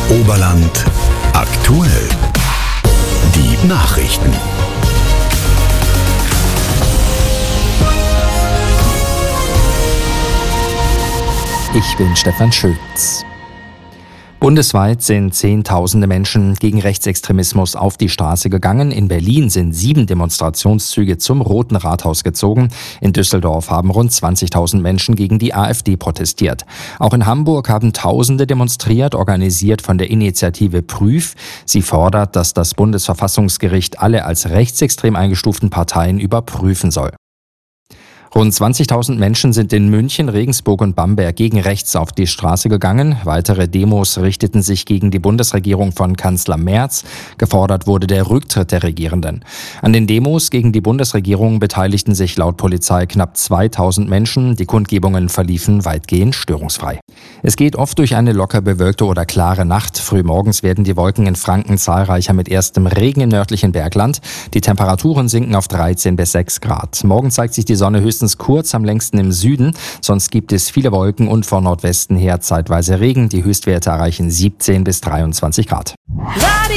Oberland aktuell. Die Nachrichten. Ich bin Stefan Schütz. Bundesweit sind Zehntausende Menschen gegen Rechtsextremismus auf die Straße gegangen. In Berlin sind 7 Demonstrationszüge zum Roten Rathaus gezogen. In Düsseldorf haben rund 20.000 Menschen gegen die AfD protestiert. Auch in Hamburg haben Tausende demonstriert, organisiert von der Initiative Prüf. Sie fordert, dass das Bundesverfassungsgericht alle als rechtsextrem eingestuften Parteien überprüfen soll. Rund 20.000 Menschen sind in München, Regensburg und Bamberg gegen rechts auf die Straße gegangen. Weitere Demos richteten sich gegen die Bundesregierung von Kanzler Merz. Gefordert wurde der Rücktritt der Regierenden. An den Demos gegen die Bundesregierung beteiligten sich laut Polizei knapp 2.000 Menschen. Die Kundgebungen verliefen weitgehend störungsfrei. Es geht oft durch eine locker bewölkte oder klare Nacht. Frühmorgens werden die Wolken in Franken zahlreicher mit erstem Regen im nördlichen Bergland. Die Temperaturen sinken auf 13 bis 6 Grad. Morgen zeigt sich die Sonne höchstens kurz, am längsten im Süden. Sonst gibt es viele Wolken und von Nordwesten her zeitweise Regen. Die Höchstwerte erreichen 17 bis 23 Grad.